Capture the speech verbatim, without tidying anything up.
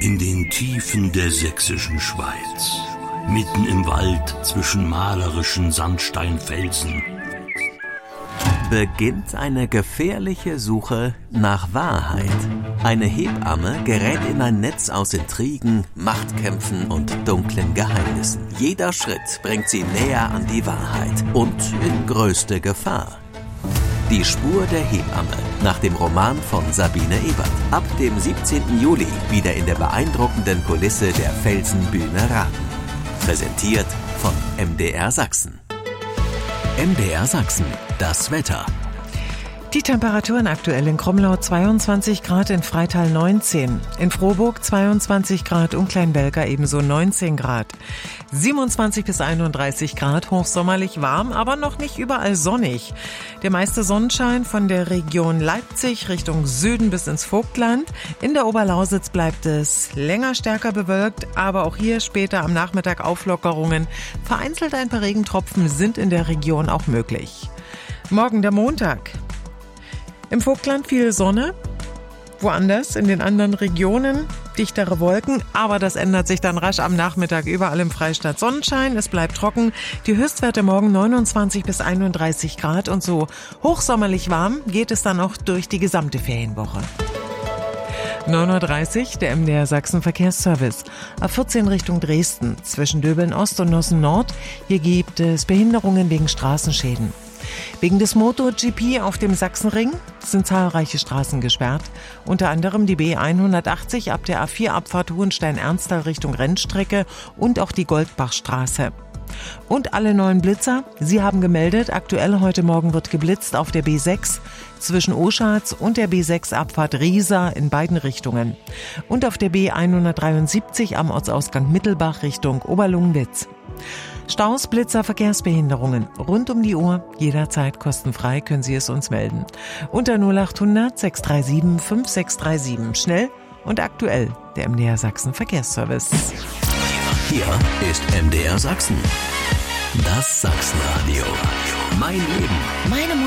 In den Tiefen der sächsischen Schweiz, mitten im Wald zwischen malerischen Sandsteinfelsen, beginnt eine gefährliche Suche nach Wahrheit. Eine Hebamme gerät in ein Netz aus Intrigen, Machtkämpfen und dunklen Geheimnissen. Jeder Schritt bringt sie näher an die Wahrheit und in größte Gefahr. Die Spur der Hebamme, nach dem Roman von Sabine Ebert. Ab dem siebzehnten Juli wieder in der beeindruckenden Kulisse der Felsenbühne Raden. Präsentiert von M D R Sachsen. M D R Sachsen, das Wetter. Die Temperaturen aktuell in Krumlau zweiundzwanzig Grad, in Freital neunzehn, in Frohburg zweiundzwanzig Grad und Kleinbelka ebenso neunzehn Grad. siebenundzwanzig bis einunddreißig Grad, hochsommerlich warm, aber noch nicht überall sonnig. Der meiste Sonnenschein von der Region Leipzig Richtung Süden bis ins Vogtland. In der Oberlausitz bleibt es länger stärker bewölkt, aber auch hier später am Nachmittag Auflockerungen. Vereinzelt ein paar Regentropfen sind in der Region auch möglich. Morgen der Montag. Im Vogtland viel Sonne, woanders in den anderen Regionen dichtere Wolken, aber das ändert sich dann rasch am Nachmittag. Überall im Freistaat Sonnenschein, es bleibt trocken. Die Höchstwerte morgen neunundzwanzig bis einunddreißig Grad und so hochsommerlich warm geht es dann auch durch die gesamte Ferienwoche. neun Uhr dreißig, der M D R Sachsen Verkehrsservice. A vierzehn Richtung Dresden, zwischen Döbeln Ost und Nossen Nord. Hier gibt es Behinderungen wegen Straßenschäden. Wegen des MotoGP auf dem Sachsenring sind zahlreiche Straßen gesperrt, unter anderem die B hundertachtzig ab der A vier Abfahrt Hohenstein-Ernsthal Richtung Rennstrecke und auch die Goldbachstraße. Und alle neuen Blitzer, sie haben gemeldet, aktuell heute Morgen wird geblitzt auf der B sechs zwischen Oschatz und der B sechs Abfahrt Riesa in beiden Richtungen und auf der B hundertdreiundsiebzig am Ortsausgang Mittelbach Richtung Oberlungenwitz. Staus, Blitzer, Verkehrsbehinderungen rund um die Uhr, jederzeit kostenfrei können Sie es uns melden. Unter null acht hundert sechs drei sieben fünf sechs drei sieben. Schnell und aktuell, der M D R Sachsen Verkehrsservice. Hier ist M D R Sachsen. Das Sachsenradio. Mein Leben. Meine